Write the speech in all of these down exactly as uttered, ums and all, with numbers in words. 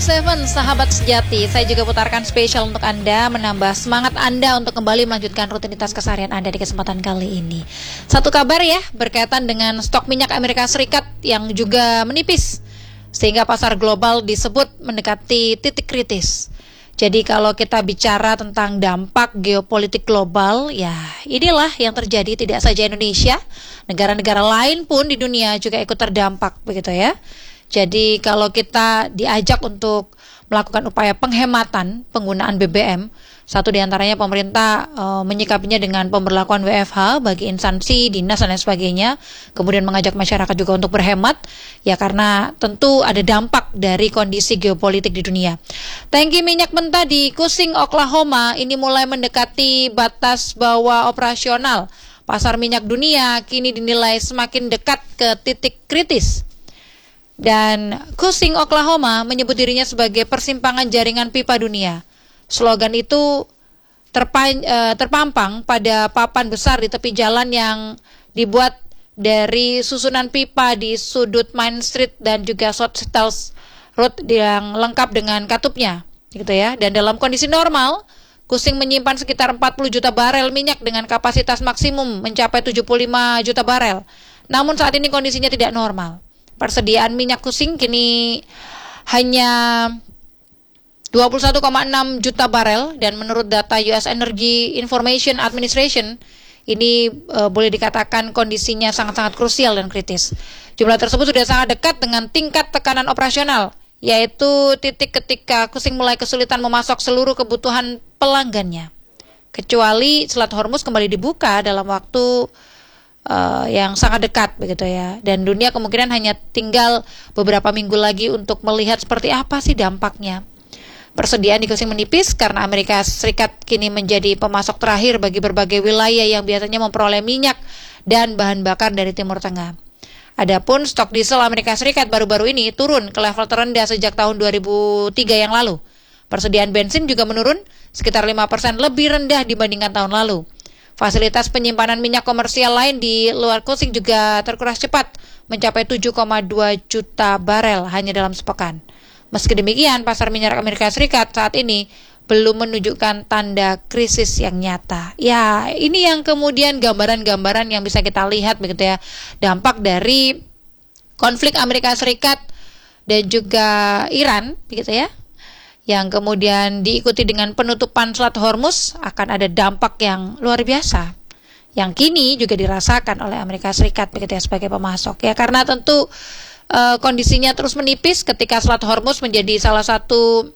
Seven, sahabat sejati, saya juga putarkan spesial untuk Anda, menambah semangat Anda untuk kembali melanjutkan rutinitas keseharian Anda di kesempatan kali ini. Satu kabar ya, berkaitan dengan stok minyak Amerika Serikat yang juga menipis, sehingga pasar global disebut mendekati titik kritis. Jadi kalau kita bicara tentang dampak geopolitik global, ya inilah yang terjadi, tidak saja Indonesia, negara-negara lain pun di dunia juga ikut terdampak, begitu ya. Jadi kalau kita diajak untuk melakukan upaya penghematan penggunaan B B M, satu diantaranya pemerintah e, menyikapinya dengan pemberlakuan W F H bagi instansi, dinas dan lain sebagainya, kemudian mengajak masyarakat juga untuk berhemat, ya karena tentu ada dampak dari kondisi geopolitik di dunia. Tangki minyak mentah di Cushing, Oklahoma ini mulai mendekati batas bawah operasional. Pasar minyak dunia kini dinilai semakin dekat ke titik kritis. Dan Cushing, Oklahoma menyebut dirinya sebagai persimpangan jaringan pipa dunia. Slogan itu terpa- eh, terpampang pada papan besar di tepi jalan yang dibuat dari susunan pipa di sudut Main Street dan juga South Stales Road yang lengkap dengan katupnya, gitu ya. Dan dalam kondisi normal, Cushing menyimpan sekitar empat puluh juta barel minyak dengan kapasitas maksimum mencapai tujuh puluh lima juta barel. Namun saat ini kondisinya tidak normal. Persediaan minyak Cushing kini hanya dua puluh satu koma enam juta barel, dan menurut data U S Energy Information Administration ini e, boleh dikatakan kondisinya sangat-sangat krusial dan kritis. Jumlah tersebut sudah sangat dekat dengan tingkat tekanan operasional, yaitu titik ketika Cushing mulai kesulitan memasok seluruh kebutuhan pelanggannya, kecuali Selat Hormuz kembali dibuka dalam waktu Uh, yang sangat dekat, begitu ya. Dan dunia kemungkinan hanya tinggal beberapa minggu lagi untuk melihat seperti apa sih dampaknya. Persediaan di Cushing menipis karena Amerika Serikat kini menjadi pemasok terakhir bagi berbagai wilayah yang biasanya memperoleh minyak dan bahan bakar dari Timur Tengah. Adapun stok diesel Amerika Serikat baru-baru ini turun ke level terendah sejak tahun dua ribu tiga yang lalu. Persediaan bensin juga menurun sekitar lima persen lebih rendah dibandingkan tahun lalu. Fasilitas penyimpanan minyak komersial lain di luar Cushing juga terkuras cepat, mencapai tujuh koma dua juta barel hanya dalam sepekan. Meski demikian, pasar minyak Amerika Serikat saat ini belum menunjukkan tanda krisis yang nyata. Ya, ini yang kemudian gambaran-gambaran yang bisa kita lihat, begitu ya, dampak dari konflik Amerika Serikat dan juga Iran, begitu ya, yang kemudian diikuti dengan penutupan Selat Hormuz, akan ada dampak yang luar biasa yang kini juga dirasakan oleh Amerika Serikat, begitu ya, sebagai pemasok. Ya karena tentu uh, kondisinya terus menipis ketika Selat Hormuz menjadi salah satu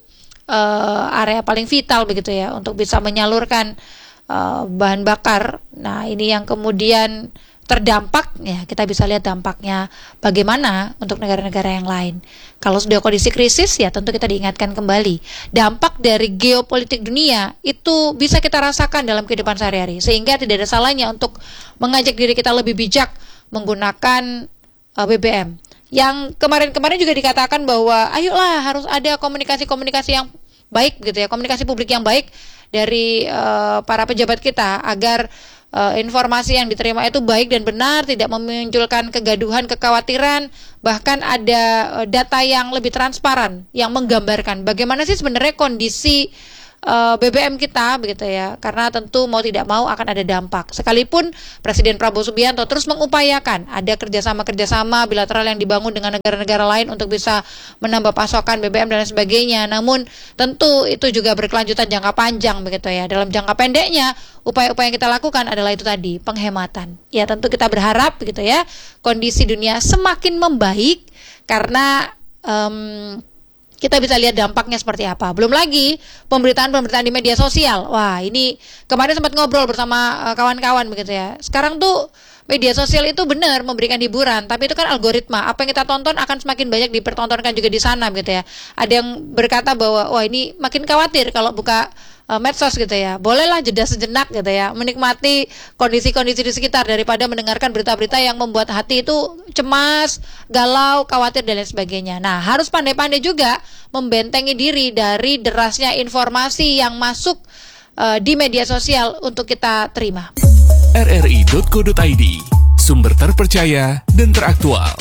uh, area paling vital, begitu ya, untuk bisa menyalurkan uh, bahan bakar. Nah, ini yang kemudian terdampak, ya kita bisa lihat dampaknya bagaimana untuk negara-negara yang lain. Kalau sudah kondisi krisis, ya tentu kita diingatkan kembali dampak dari geopolitik dunia itu bisa kita rasakan dalam kehidupan sehari-hari, sehingga tidak ada salahnya untuk mengajak diri kita lebih bijak menggunakan uh, B B M. Yang kemarin-kemarin juga dikatakan bahwa ayolah harus ada komunikasi-komunikasi yang baik, gitu ya, komunikasi publik yang baik dari uh, para pejabat kita agar Uh, informasi yang diterima itu baik dan benar, tidak memunculkan kegaduhan, kekhawatiran, bahkan ada uh, data yang lebih transparan yang menggambarkan bagaimana sih sebenarnya kondisi uh, B B M kita, begitu ya. Karena tentu mau tidak mau akan ada dampak. Sekalipun Presiden Prabowo Subianto terus mengupayakan ada kerjasama-kerjasama bilateral yang dibangun dengan negara-negara lain untuk bisa menambah pasokan B B M dan lain sebagainya. Namun tentu itu juga berkelanjutan jangka panjang, begitu ya. Dalam jangka pendeknya, upaya-upaya yang kita lakukan adalah itu tadi, penghematan. Ya tentu kita berharap, begitu ya, kondisi dunia semakin membaik karena um, kita bisa lihat dampaknya seperti apa. Belum lagi pemberitaan-pemberitaan di media sosial. Wah, ini kemarin sempat ngobrol bersama uh, kawan-kawan, begitu ya. Sekarang tuh media sosial itu benar memberikan hiburan, tapi itu kan algoritma. Apa yang kita tonton akan semakin banyak dipertontonkan juga di sana, gitu ya. Ada yang berkata bahwa wah ini makin khawatir kalau buka uh, medsos, gitu ya. Bolehlah jeda sejenak, gitu ya, menikmati kondisi-kondisi di sekitar daripada mendengarkan berita-berita yang membuat hati itu cemas, galau, khawatir dan lain sebagainya. Nah, harus pandai-pandai juga membentengi diri dari derasnya informasi yang masuk uh, di media sosial untuk kita terima. r r i dot co dot i d, sumber terpercaya dan teraktual.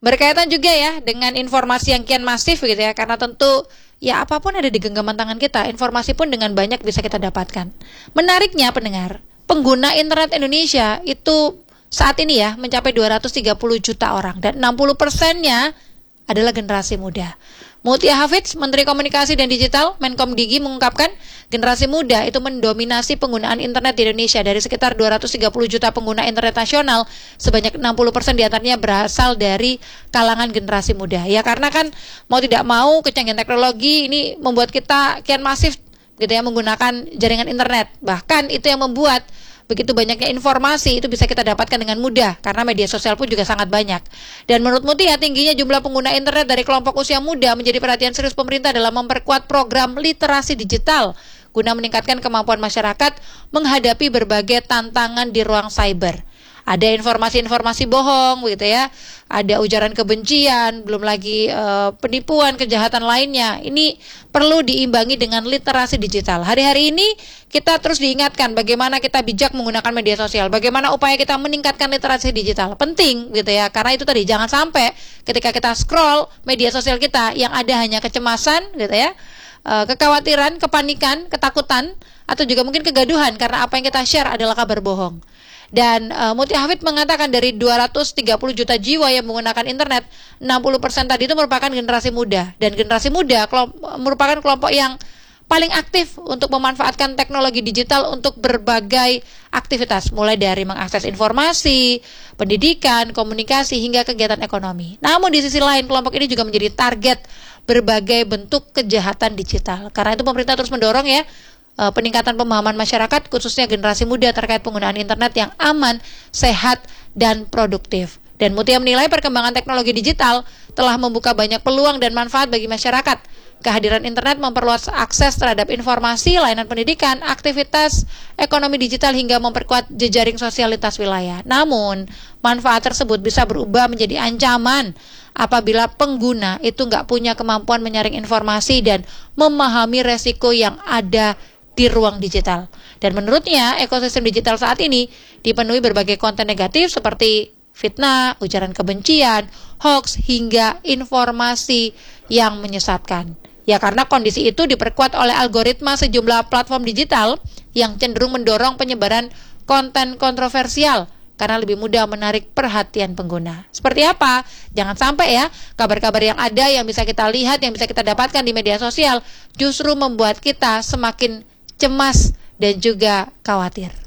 Berkaitan juga ya dengan informasi yang kian masif gitu ya, karena tentu ya apapun ada di genggaman tangan kita, informasi pun dengan banyak bisa kita dapatkan. Menariknya pendengar, pengguna internet Indonesia itu saat ini ya mencapai dua ratus tiga puluh juta orang dan enam puluh persennya adalah generasi muda. Mutia Hafidz, Menteri Komunikasi dan Digital, Menkom Digi mengungkapkan generasi muda itu mendominasi penggunaan internet di Indonesia. Dari sekitar dua ratus tiga puluh juta pengguna internet nasional, sebanyak enam puluh persen diantaranya berasal dari kalangan generasi muda. Ya karena kan mau tidak mau kecanggihan teknologi ini membuat kita kian masif gitu ya menggunakan jaringan internet. Bahkan itu yang membuat begitu banyaknya informasi itu bisa kita dapatkan dengan mudah karena media sosial pun juga sangat banyak. Dan menurut Mutia, tingginya jumlah pengguna internet dari kelompok usia muda menjadi perhatian serius pemerintah dalam memperkuat program literasi digital guna meningkatkan kemampuan masyarakat menghadapi berbagai tantangan di ruang cyber. Ada informasi-informasi bohong gitu ya, ada ujaran kebencian, belum lagi uh, penipuan, kejahatan lainnya. Ini perlu diimbangi dengan literasi digital. Hari-hari ini kita terus diingatkan bagaimana kita bijak menggunakan media sosial, bagaimana upaya kita meningkatkan literasi digital. Penting gitu ya, karena itu tadi jangan sampai ketika kita scroll media sosial kita yang ada hanya kecemasan gitu ya, uh, kekhawatiran, kepanikan, ketakutan, atau juga mungkin kegaduhan karena apa yang kita share adalah kabar bohong. Dan uh, Mutia Hafidz mengatakan dari dua ratus tiga puluh juta jiwa yang menggunakan internet, enam puluh persen tadi itu merupakan generasi muda. Dan generasi muda kelomp- merupakan kelompok yang paling aktif untuk memanfaatkan teknologi digital untuk berbagai aktivitas, mulai dari mengakses informasi, pendidikan, komunikasi, hingga kegiatan ekonomi. Namun di sisi lain, kelompok ini juga menjadi target berbagai bentuk kejahatan digital. Karena itu pemerintah terus mendorong ya peningkatan pemahaman masyarakat khususnya generasi muda terkait penggunaan internet yang aman, sehat, dan produktif. Dan Mutia menilai perkembangan teknologi digital telah membuka banyak peluang dan manfaat bagi masyarakat. Kehadiran internet memperluas akses terhadap informasi, layanan pendidikan, aktivitas ekonomi digital hingga memperkuat jejaring sosial lintas wilayah. Namun, manfaat tersebut bisa berubah menjadi ancaman apabila pengguna itu nggak punya kemampuan menyaring informasi dan memahami resiko yang ada di ruang digital. Dan menurutnya ekosistem digital saat ini dipenuhi berbagai konten negatif seperti fitnah, ujaran kebencian, hoax, hingga informasi yang menyesatkan. Ya karena kondisi itu diperkuat oleh algoritma sejumlah platform digital yang cenderung mendorong penyebaran konten kontroversial karena lebih mudah menarik perhatian pengguna. Seperti apa? Jangan sampai ya kabar-kabar yang ada yang bisa kita lihat, yang bisa kita dapatkan di media sosial justru membuat kita semakin cemas dan juga khawatir.